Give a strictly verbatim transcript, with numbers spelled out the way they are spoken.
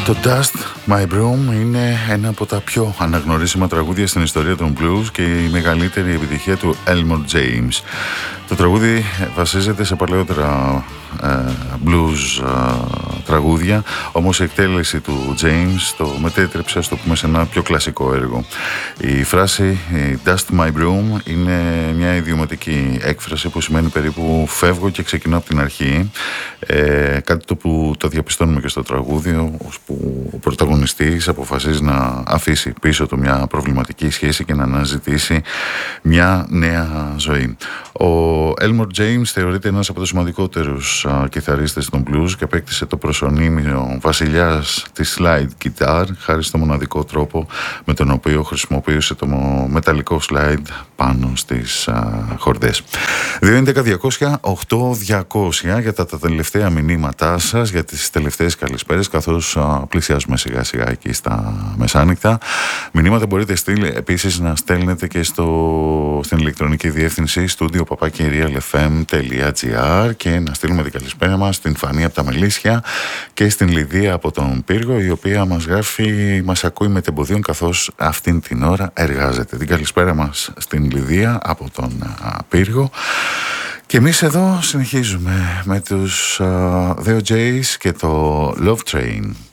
Το Dust My Broom είναι ένα από τα πιο αναγνωρίσιμα τραγούδια στην ιστορία των blues και η μεγαλύτερη επιτυχία του Elmore James. Το τραγούδι βασίζεται σε παλαιότερα ε, blues ε, τραγούδια, όμως η εκτέλεση του James το μετέτρεψε, ας το πούμε, σε ένα πιο κλασικό έργο. Η φράση η Dust My Broom είναι μια ιδιωματική έκφραση που σημαίνει περίπου φεύγω και ξεκινώ από την αρχή, ε, κάτι το που το διαπιστώνουμε και στο τραγούδι, που ο πρωταγωνιστής αποφασίζει να αφήσει πίσω του μια προβληματική σχέση και να αναζητήσει μια νέα ζωή. Ο Elmore James θεωρείται ένας από τους σημαντικότερους α, κιθαρίστες των blues και απέκτησε το προσωνύμιο βασιλιάς της slide guitar χάρη στο μοναδικό τρόπο με τον οποίο χρησιμοποιούσε το μεταλλικό slide πάνω στις α, χορδές. δύο έντεκα διακόσια οκτώ διακόσια για τα, τα τελευταία μηνύματά σας, για τις τελευταίες καλησπέρες, καθώς α, πλησιάζουμε σιγά σιγά εκεί στα μεσάνυχτα. Μηνύματα μπορείτε στείλ, επίσης να στέλνετε και στο, στην ηλεκτρονική διεύθυνση studio παπάκι real f m dot g r και να στείλουμε την καλησπέρα μας στην Φανή από τα Μελίσια και στην Λιδία από τον Πύργο, η οποία μας γράφει, μας ακούει με τεμποδίων καθώς αυτήν την ώρα εργάζεται. Την καλησπέρα μας στην Λιδία από τον α, Πύργο. Και εμείς εδώ συνεχίζουμε με τους uh, The ο τζέις και το Love Train.